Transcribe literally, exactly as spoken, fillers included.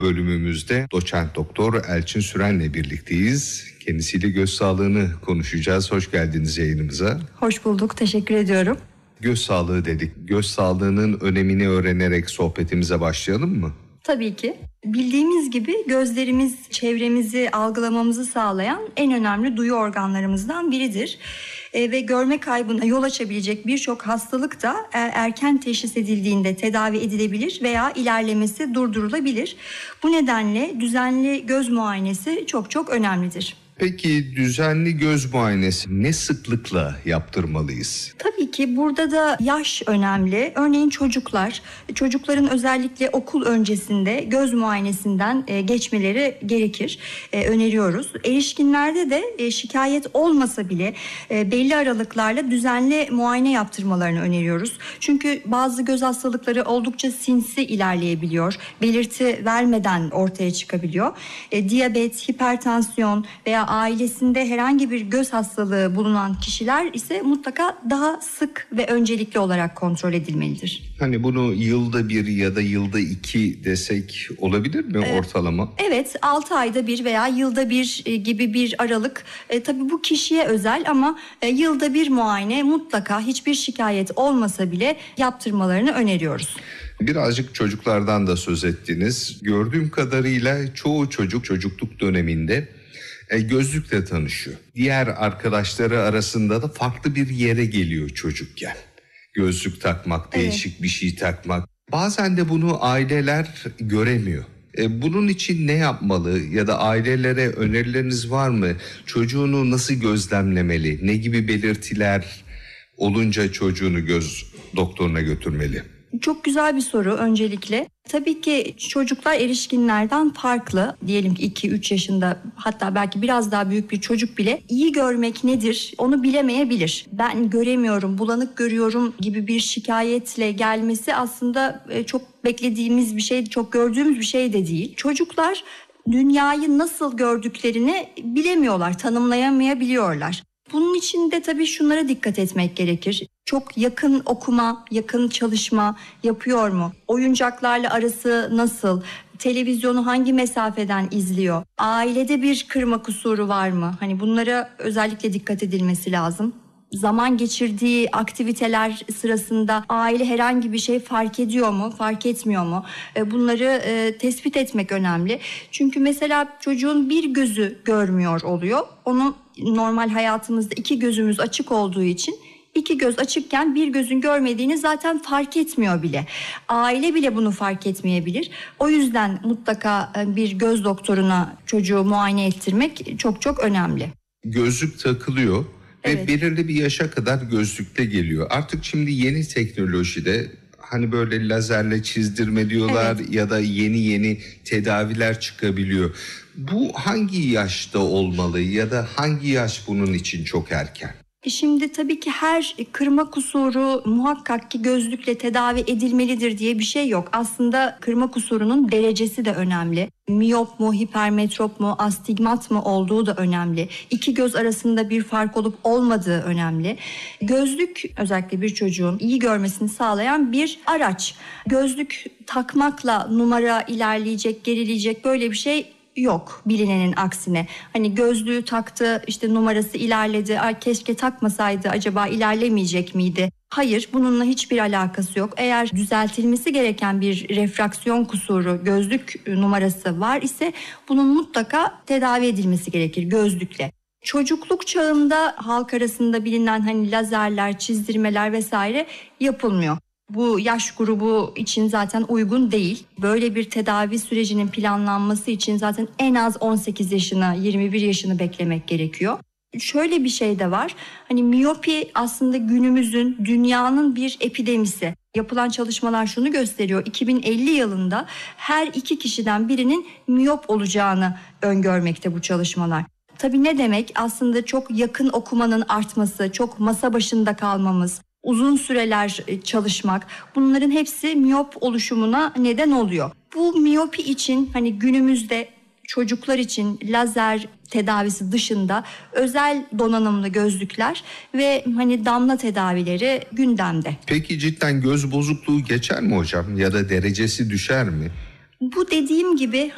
Bölümümüzde doçent doktor Elçin Süren'le birlikteyiz. Kendisiyle göz sağlığını konuşacağız. Hoş geldiniz yayınımıza. Hoş bulduk, teşekkür ediyorum. Göz sağlığı dedik. Göz sağlığının önemini öğrenerek sohbetimize başlayalım mı? Tabii ki. Bildiğimiz gibi gözlerimiz çevremizi algılamamızı sağlayan en önemli duyu organlarımızdan biridir. E, ve görme kaybına yol açabilecek birçok hastalık da e, erken teşhis edildiğinde tedavi edilebilir veya ilerlemesi durdurulabilir. Bu nedenle düzenli göz muayenesi çok çok önemlidir. Peki düzenli göz muayenesi ne sıklıkla yaptırmalıyız? Tabii ki burada da yaş önemli. Örneğin çocuklar, çocukların özellikle okul öncesinde göz muayenesinden geçmeleri gerekir, öneriyoruz. Erişkinlerde de şikayet olmasa bile belli aralıklarla düzenli muayene yaptırmalarını öneriyoruz. Çünkü bazı göz hastalıkları oldukça sinsi ilerleyebiliyor, belirti vermeden ortaya çıkabiliyor. Diyabet, hipertansiyon veya ailesinde herhangi bir göz hastalığı bulunan kişiler ise mutlaka daha sık ve öncelikli olarak kontrol edilmelidir. Hani bunu yılda bir ya da yılda iki desek olabilir mi ee, ortalama? Evet, altı ayda bir veya yılda bir gibi bir aralık. E, tabii bu kişiye özel ama e, yılda bir muayene mutlaka hiçbir şikayet olmasa bile yaptırmalarını öneriyoruz. Birazcık çocuklardan da söz ettiniz. Gördüğüm kadarıyla çoğu çocuk çocukluk döneminde gözlükle tanışıyor. Diğer arkadaşları arasında da farklı bir yere geliyor çocukken. Gözlük takmak, değişik evet. bir şey takmak. Bazen de bunu aileler göremiyor. E, bunun için ne yapmalı ya da ailelere önerileriniz var mı? Çocuğunu nasıl gözlemlemeli? Ne gibi belirtiler olunca çocuğunu göz doktoruna götürmeli? Çok güzel bir soru öncelikle. Tabii ki çocuklar erişkinlerden farklı. Diyelim ki iki üç yaşında, hatta belki biraz daha büyük bir çocuk bile iyi görmek nedir onu bilemeyebilir. Ben göremiyorum, bulanık görüyorum gibi bir şikayetle gelmesi aslında çok beklediğimiz bir şey, çok gördüğümüz bir şey de değil. Çocuklar dünyayı nasıl gördüklerini bilemiyorlar, tanımlayamayabiliyorlar. Bunun için de tabii şunlara dikkat etmek gerekir. Çok yakın okuma, yakın çalışma yapıyor mu? Oyuncaklarla arası nasıl? Televizyonu hangi mesafeden izliyor? Ailede bir kırma kusuru var mı? Hani bunlara özellikle dikkat edilmesi lazım. Zaman geçirdiği aktiviteler sırasında aile herhangi bir şey fark ediyor mu, fark etmiyor mu? Bunları e, tespit etmek önemli. Çünkü mesela çocuğun bir gözü görmüyor oluyor. Onun normal hayatımızda iki gözümüz açık olduğu için iki göz açıkken bir gözün görmediğini zaten fark etmiyor bile. Aile bile bunu fark etmeyebilir. O yüzden mutlaka bir göz doktoruna çocuğu muayene ettirmek çok çok önemli. Gözlük takılıyor. Evet. Ve belirli bir yaşa kadar gözlükle geliyor. Artık şimdi yeni teknolojide hani böyle lazerle çizdirme diyorlar evet. ya da yeni yeni tedaviler çıkabiliyor. Bu hangi yaşta olmalı ya da hangi yaş bunun için çok erken? Şimdi tabii ki her kırma kusuru muhakkak ki gözlükle tedavi edilmelidir diye bir şey yok. Aslında kırma kusurunun derecesi de önemli. Miyop mu, hipermetrop mu, astigmat mı olduğu da önemli. İki göz arasında bir fark olup olmadığı önemli. Gözlük özellikle bir çocuğun iyi görmesini sağlayan bir araç. Gözlük takmakla numara ilerleyecek, gerileyecek böyle bir şey yok, bilinenin aksine. Hani gözlüğü taktı, işte numarası ilerledi, ay keşke takmasaydı, acaba ilerlemeyecek miydi? Hayır, bununla hiçbir alakası yok. Eğer düzeltilmesi gereken bir refraksiyon kusuru, gözlük numarası var ise bunun mutlaka tedavi edilmesi gerekir gözlükle. Çocukluk çağında halk arasında bilinen hani lazerler, çizdirmeler vesaire yapılmıyor. Bu yaş grubu için zaten uygun değil. Böyle bir tedavi sürecinin planlanması için zaten en az on sekiz yaşını, yirmi bir yaşını beklemek gerekiyor. Şöyle bir şey de var. Hani miyopi aslında günümüzün, dünyanın bir epidemisi. Yapılan çalışmalar şunu gösteriyor. iki bin elli yılında her iki kişiden birinin miyop olacağını öngörmekte bu çalışmalar. Tabii ne demek? Aslında çok yakın okumanın artması, çok masa başında kalmamız, uzun süreler çalışmak, bunların hepsi miyop oluşumuna neden oluyor. Bu miyopi için hani günümüzde çocuklar için lazer tedavisi dışında özel donanımlı gözlükler ve hani damla tedavileri gündemde. Peki cidden göz bozukluğu geçer mi hocam ya da derecesi düşer mi? Bu dediğim gibi